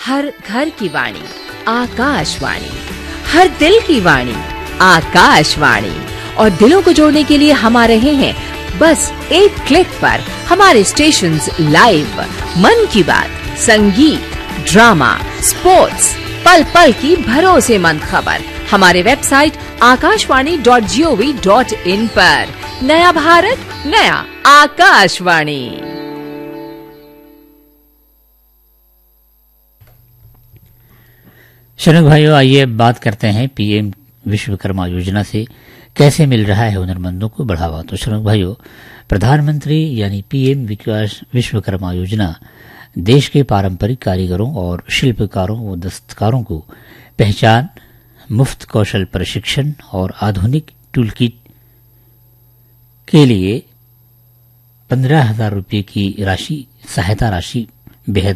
हर घर की वाणी आकाशवाणी, हर दिल की वाणी आकाशवाणी। और दिलों को जोड़ने के लिए हम आ रहे हैं बस एक क्लिक पर। हमारे स्टेशंस लाइव, मन की बात, संगीत, ड्रामा, स्पोर्ट्स, पल पल की भरोसेमंद खबर हमारे वेबसाइट akashwani.gov.in पर। नया भारत, नया आकाशवाणी। श्रोता भाइयों, आइए अब बात करते हैं पीएम विश्वकर्मा योजना से कैसे मिल रहा है हुनरमंदों को बढ़ावा। तो श्रोता भाइयों, प्रधानमंत्री यानी पीएम विश्वकर्मा योजना देश के पारंपरिक कारीगरों और शिल्पकारों व दस्तकारों को पहचान, मुफ्त कौशल प्रशिक्षण और आधुनिक टूलकिट के लिए 15,000 रुपये की सहायता राशि बेहद